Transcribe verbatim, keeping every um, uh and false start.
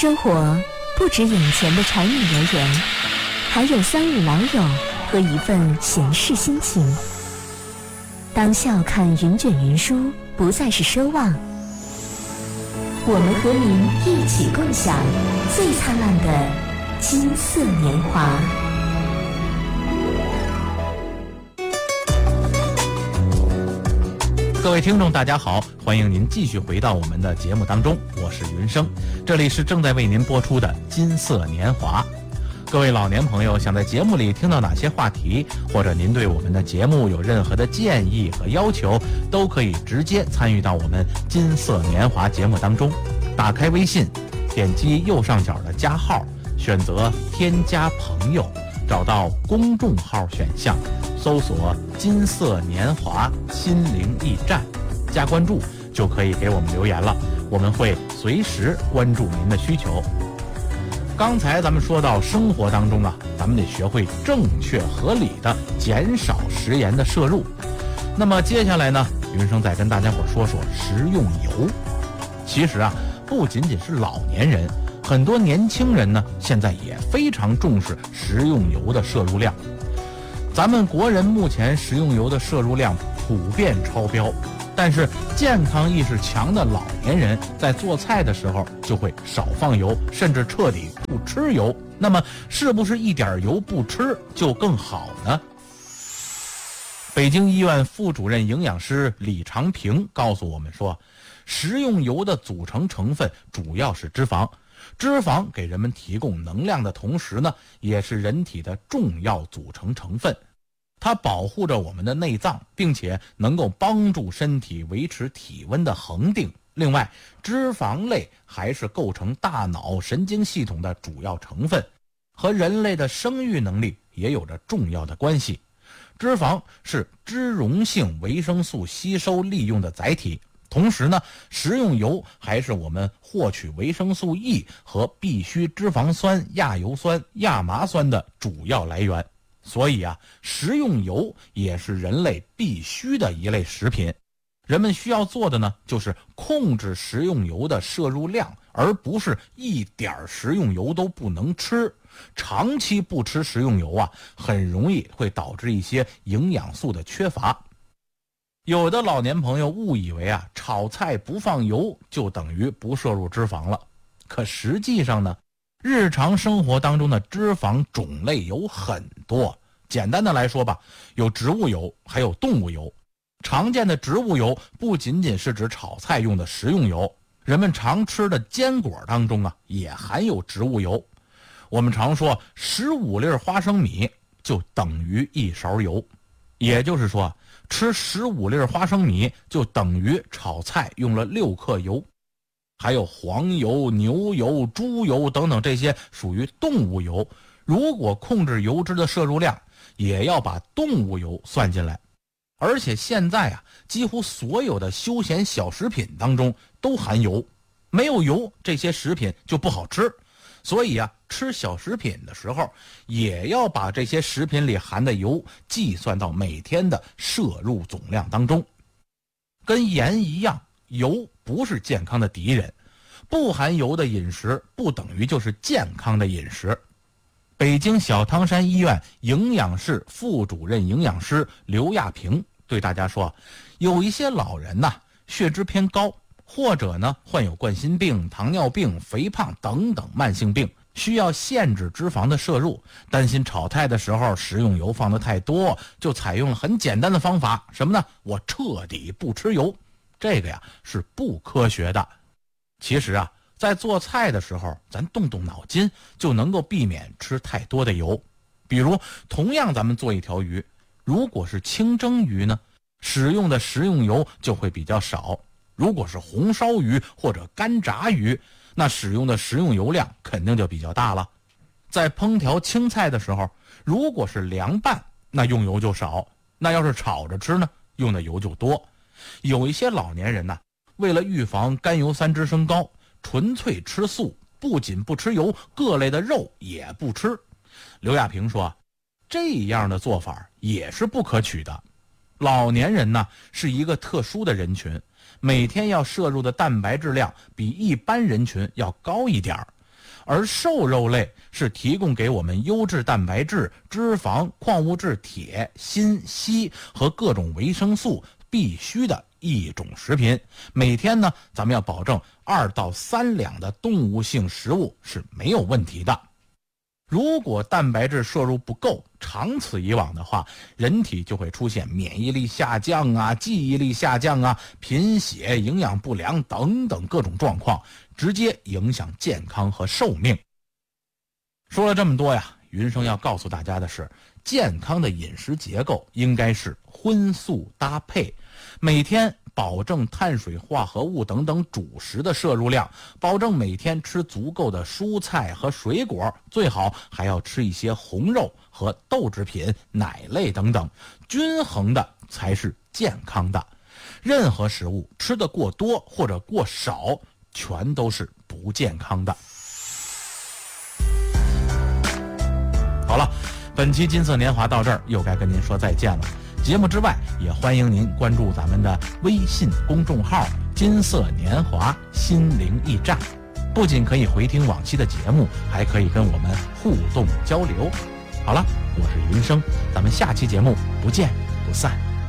生活不止眼前的柴米油盐，还有三五老友和一份闲适心情。当笑看云卷云舒不再是奢望，我们和您一起共享最灿烂的金色年华。 各位听众大家好，欢迎您继续回到我们的节目当中，我是云生，这里是正在为您播出的金色年华。各位老年朋友想在节目里听到哪些话题，或者您对我们的节目有任何的建议和要求，都可以直接参与到我们金色年华节目当中。打开微信，点击右上角的加号，选择添加朋友，找到公众号选项，搜索金色年华心灵驿站，加关注就可以给我们留言了，我们会随时关注您的需求。刚才咱们说到生活当中啊，咱们得学会正确合理的减少食盐的摄入。那么接下来呢，云生再跟大家伙说说食用油。其实啊，不仅仅是老年人，很多年轻人呢，现在也非常重视食用油的摄入量。咱们国人目前食用油的摄入量普遍超标，但是健康意识强的老年人在做菜的时候就会少放油，甚至彻底不吃油。那么是不是一点油不吃就更好呢？北京医院副主任营养师李长平告诉我们说，食用油的组成成分主要是脂肪，脂肪给人们提供能量的同时呢，也是人体的重要组成成分。它保护着我们的内脏，并且能够帮助身体维持体温的恒定。另外，脂肪类还是构成大脑神经系统的主要成分，和人类的生育能力也有着重要的关系。脂肪是脂溶性维生素吸收利用的载体，同时呢，食用油还是我们获取维生素 E 和必需脂肪酸、亚油酸、亚麻酸的主要来源。所以啊，食用油也是人类必须的一类食品。人们需要做的呢，就是控制食用油的摄入量，而不是一点食用油都不能吃。长期不吃食用油啊，很容易会导致一些营养素的缺乏。有的老年朋友误以为啊，炒菜不放油就等于不摄入脂肪了。可实际上呢，日常生活当中的脂肪种类有很多。简单的来说吧，有植物油，还有动物油。常见的植物油不仅仅是指炒菜用的食用油，人们常吃的坚果当中啊，也含有植物油。我们常说十五粒花生米就等于一勺油，也就是说，吃十五粒花生米就等于炒菜用了六克油。还有黄油、牛油、猪油等等这些属于动物油，如果控制油脂的摄入量，也要把动物油算进来。而且现在啊，几乎所有的休闲小食品当中都含油，没有油，这些食品就不好吃。所以啊，吃小食品的时候，也要把这些食品里含的油计算到每天的摄入总量当中。跟盐一样，油不是健康的敌人，不含油的饮食不等于就是健康的饮食。北京小汤山医院营养室副主任营养师刘亚平对大家说，有一些老人呐、啊，血脂偏高，或者呢患有冠心病、糖尿病、肥胖等等慢性病，需要限制脂肪的摄入。担心炒菜的时候食用油放得太多，就采用了很简单的方法，什么呢？我彻底不吃油。这个呀是不科学的。其实啊，在做菜的时候，咱动动脑筋就能够避免吃太多的油。比如，同样咱们做一条鱼，如果是清蒸鱼呢，使用的食用油就会比较少；如果是红烧鱼或者干炸鱼，那使用的食用油量肯定就比较大了。在烹调青菜的时候，如果是凉拌，那用油就少；那要是炒着吃呢，用的油就多。有一些老年人呢、啊，为了预防甘油三酯升高，纯粹吃素，不仅不吃油，各类的肉也不吃。刘亚平说，这样的做法也是不可取的。老年人呢是一个特殊的人群，每天要摄入的蛋白质量比一般人群要高一点。 而瘦肉类是提供给我们优质蛋白质、脂肪、矿物质铁、锌、硒和各种维生素必须的一种食品。每天呢，咱们要保证二到三两的动物性食物是没有问题的。如果蛋白质摄入不够，长此以往的话，人体就会出现免疫力下降啊、记忆力下降啊、贫血、营养不良等等各种状况，直接影响健康和寿命。说了这么多呀，云生要告诉大家的是，健康的饮食结构应该是荤素搭配，每天保证碳水化合物等等主食的摄入量，保证每天吃足够的蔬菜和水果，最好还要吃一些红肉和豆制品、奶类等等，均衡的才是健康的。任何食物吃得过多或者过少，全都是不健康的。好了，本期金色年华到这儿又该跟您说再见了。节目之外，也欢迎您关注咱们的微信公众号金色年华心灵驿站，不仅可以回听往期的节目，还可以跟我们互动交流。好了，我是云生，咱们下期节目不见不散。